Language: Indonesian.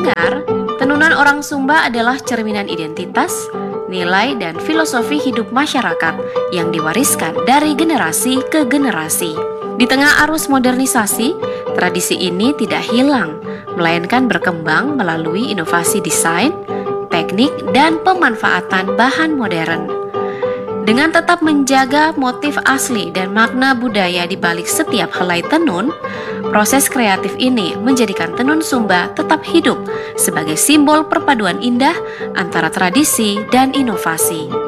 pendengar, tenunan orang Sumba adalah cerminan identitas, nilai, dan filosofi hidup masyarakat yang diwariskan dari generasi ke generasi. Di tengah arus modernisasi, tradisi ini tidak hilang, melainkan berkembang melalui inovasi desain, teknik, dan pemanfaatan bahan modern. Dengan tetap menjaga motif asli dan makna budaya di balik setiap helai tenun, proses kreatif ini menjadikan tenun Sumba tetap hidup sebagai simbol perpaduan indah antara tradisi dan inovasi.